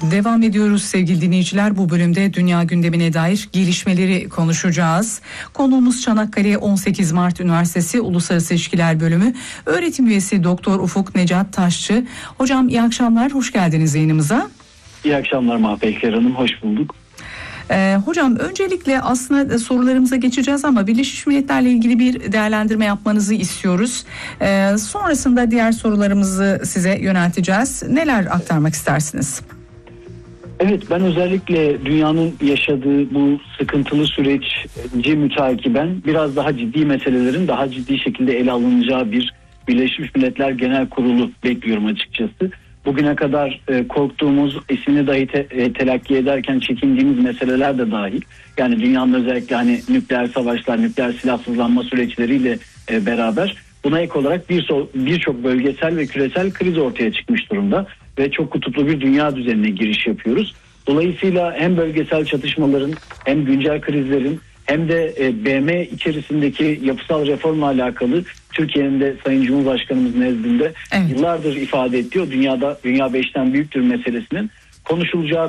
Devam ediyoruz sevgili dinleyiciler. Bu bölümde dünya gündemine dair gelişmeleri konuşacağız. Konuğumuz Çanakkale 18 Mart Üniversitesi Uluslararası İlişkiler Bölümü öğretim üyesi Doktor Ufuk Necat Taşçı. Hocam iyi akşamlar, hoş geldiniz yayınımıza. İyi akşamlar Mahpeyker Hanım, hoş bulduk. Hocam öncelikle aslında sorularımıza geçeceğiz ama Birleşmiş Milletler'le ilgili bir değerlendirme yapmanızı istiyoruz. Sonrasında diğer sorularımızı size yönelteceğiz. Neler aktarmak istersiniz? Evet, ben özellikle dünyanın yaşadığı bu sıkıntılı süreci mütakiben biraz daha ciddi meselelerin daha ciddi şekilde ele alınacağı bir Birleşmiş Milletler Genel Kurulu bekliyorum açıkçası. Bugüne kadar korktuğumuz, ismini dahi telakki ederken çekindiğimiz meseleler de dahil. Yani dünyanın özellikle hani nükleer savaşlar, nükleer silahsızlanma süreçleriyle beraber buna ek olarak birçok bölgesel ve küresel kriz ortaya çıkmış durumda. Ve çok kutuplu bir dünya düzenine giriş yapıyoruz. Dolayısıyla hem bölgesel çatışmaların hem güncel krizlerin hem de BM içerisindeki yapısal reformla alakalı Türkiye'nin de Sayın Cumhurbaşkanımız nezdinde yıllardır ifade ettiği o dünya 5'ten büyüktür meselesinin konuşulacağı